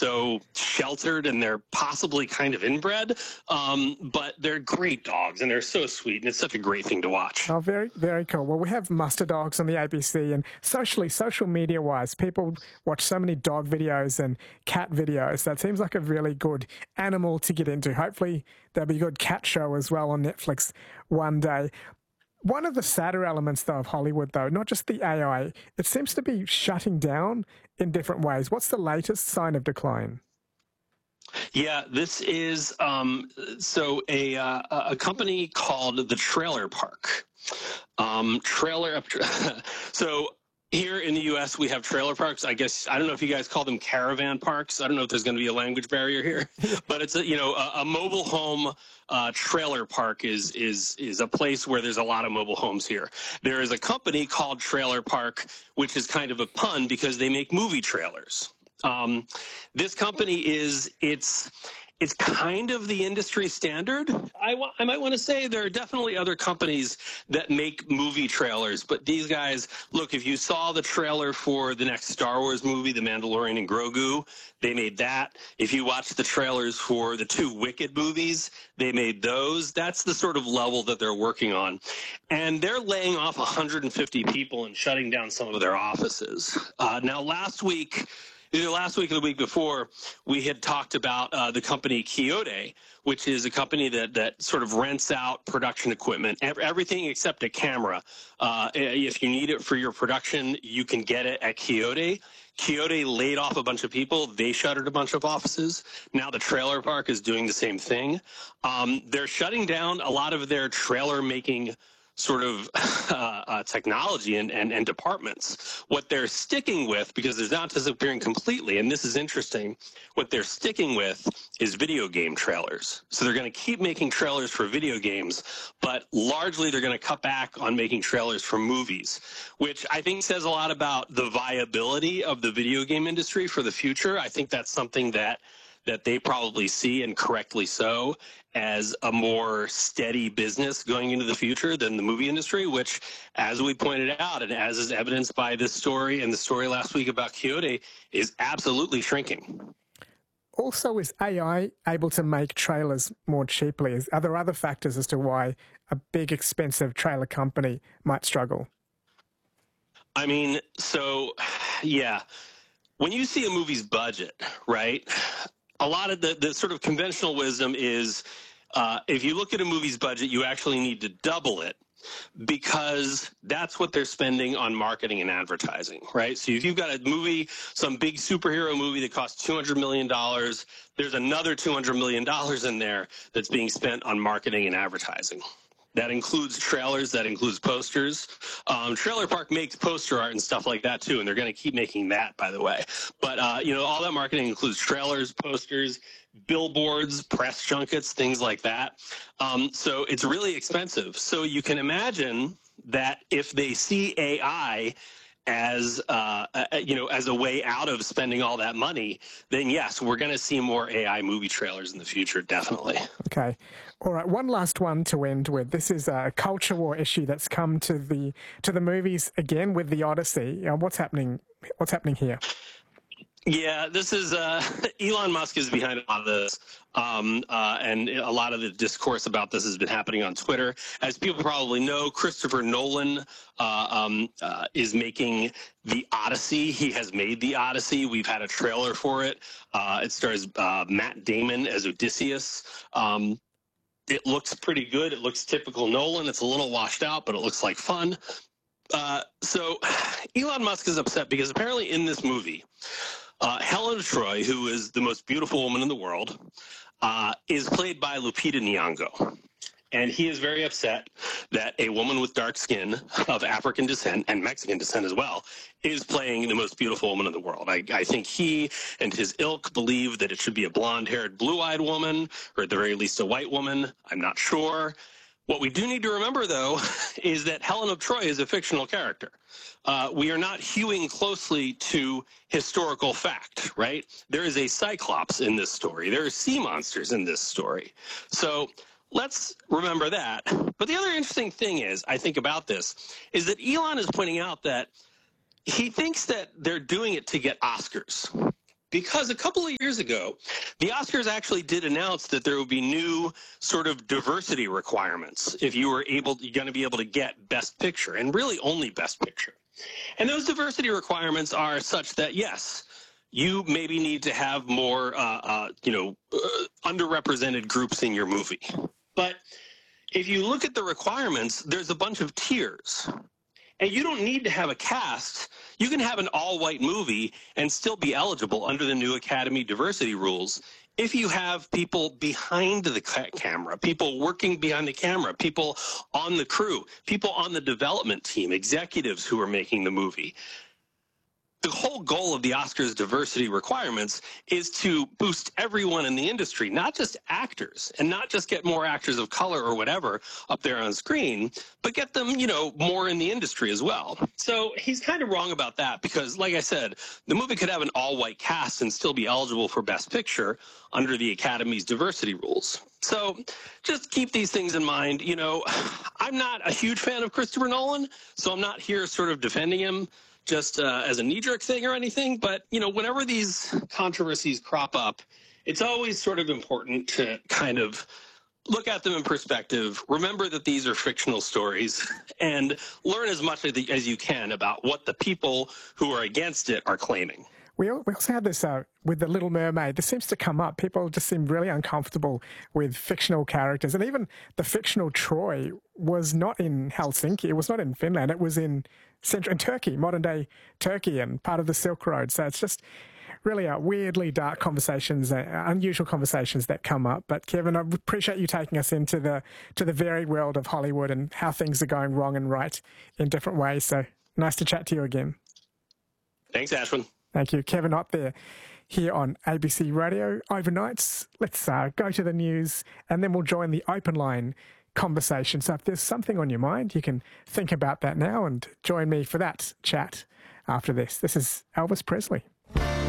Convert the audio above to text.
so sheltered and they're possibly kind of inbred, but they're great dogs and they're so sweet and it's such a great thing to watch. Oh, very, very cool. Well, we have Muster Dogs on the ABC, and social media-wise, people watch so many dog videos and cat videos. That seems like a really good animal to get into. Hopefully there'll be a good cat show as well on Netflix one day. One of the sadder elements, though, of Hollywood, though, not just the AI, it seems to be shutting down in different ways. What's the latest sign of decline? Yeah, this is a company called the Trailer Park. So here in the U.S., we have trailer parks. I guess, I don't know if you guys call them caravan parks. I don't know if there's going to be a language barrier here, but it's a mobile home trailer park is a place where there's a lot of mobile homes here. There is a company called Trailer Park, which is kind of a pun because they make movie trailers. This company it's kind of the industry standard. I might want to say there are definitely other companies that make movie trailers, but these guys, look, if you saw the trailer for the next Star Wars movie, The Mandalorian and Grogu, they made that. If you watch the trailers for the 2 Wicked movies, they made those. That's the sort of level that they're working on. And they're laying off 150 people and shutting down some of their offices. Now, either last week or the week before, we had talked about the company Quixote, which is a company that sort of rents out production equipment, everything except a camera. If you need it for your production, you can get it at Quixote. Quixote laid off a bunch of people. They shuttered a bunch of offices. Now the trailer park is doing the same thing. They're shutting down a lot of their trailer making sort of technology and departments. What they're sticking with, because they're not disappearing completely, and this is interesting, what they're sticking with is video game trailers. So they're going to keep making trailers for video games, but largely they're going to cut back on making trailers for movies, which I think says a lot about the viability of the video game industry for the future. I think that's something that they probably see, and correctly so, as a more steady business going into the future than the movie industry, which, as we pointed out, and as is evidenced by this story and the story last week about Quixote, is absolutely shrinking. Also, is AI able to make trailers more cheaply? Are there other factors as to why a big, expensive trailer company might struggle? I mean, so, yeah. When you see a movie's budget, right, a lot of the sort of conventional wisdom is if you look at a movie's budget, you actually need to double it because that's what they're spending on marketing and advertising, right? So if you've got a movie, some big superhero movie that costs $200 million, there's another $200 million in there that's being spent on marketing and advertising. That includes trailers, that includes posters. Trailer Park makes poster art and stuff like that too, and they're going to keep making that, by the way. But all that marketing includes trailers, posters, billboards, press junkets, things like that. So it's really expensive. So you can imagine that if they see AI as a way out of spending all that money, then yes, we're going to see more AI movie trailers in the future, definitely. Okay. All right, one last one to end with. This is a culture war issue that's come to the movies again with the Odyssey. What's happening here? Yeah, this is Elon Musk is behind a lot of this, and a lot of the discourse about this has been happening on Twitter. As people probably know, Christopher Nolan is making the Odyssey. He has made the Odyssey. We've had a trailer for it. It stars Matt Damon as Odysseus. It looks pretty good. It looks typical Nolan. It's a little washed out, but it looks like fun. So Elon Musk is upset because apparently in this movie, Helen of Troy, who is the most beautiful woman in the world, is played by Lupita Nyong'o. And he is very upset that a woman with dark skin of African descent and Mexican descent as well is playing the most beautiful woman in the world. I think he and his ilk believe that it should be a blonde-haired, blue-eyed woman, or at the very least a white woman. I'm not sure. What we do need to remember, though, is that Helen of Troy is a fictional character. We are not hewing closely to historical fact, right? There is a Cyclops in this story. There are sea monsters in this story. So let's remember that. But the other interesting thing is, I think about this, is that Elon is pointing out that he thinks that they're doing it to get Oscars. Because a couple of years ago, the Oscars actually did announce that there would be new sort of diversity requirements if you were you're going to be able to get Best Picture, and really only Best Picture. And those diversity requirements are such that, yes, you maybe need to have more, underrepresented groups in your movie. But if you look at the requirements, there's a bunch of tiers. And you don't need to have a cast. You can have an all-white movie and still be eligible under the new Academy diversity rules if you have people behind the camera, people working behind the camera, people on the crew, people on the development team, executives who are making the movie. The whole goal of the Oscars diversity requirements is to boost everyone in the industry, not just actors, and not just get more actors of color or whatever up there on screen, but get them, more in the industry as well. So he's kind of wrong about that because, like I said, the movie could have an all-white cast and still be eligible for Best Picture under the Academy's diversity rules. So just keep these things in mind. I'm not a huge fan of Christopher Nolan, so I'm not here sort of defending him just as a knee-jerk thing or anything, but, whenever these controversies crop up, it's always sort of important to kind of look at them in perspective, remember that these are fictional stories, and learn as much as you can about what the people who are against it are claiming. We also had this with The Little Mermaid. This seems to come up. People just seem really uncomfortable with fictional characters. And even the fictional Troy was not in Helsinki. It was not in Finland. It was in Turkey, modern-day Turkey, and part of the Silk Road. So it's just really weirdly dark conversations, unusual conversations that come up. But Kevin, I appreciate you taking us into the varied world of Hollywood and how things are going wrong and right in different ways. So nice to chat to you again. Thanks, Ashwin. Thank you. Kevin Ott there here on ABC Radio Overnights. Let's go to the news and then we'll join the open line conversation. So if there's something on your mind, you can think about that now and join me for that chat after this. This is Elvis Presley.